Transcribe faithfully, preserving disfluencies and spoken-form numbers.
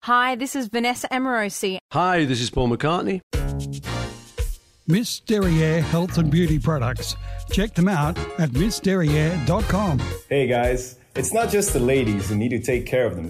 Hi, this is Vanessa Amorosi. Hi, this is Paul McCartney. Miss Derriere Health and Beauty Products. Check them out at miss derriere dot com. Hey guys, it's not just the ladies who need to take care of themselves.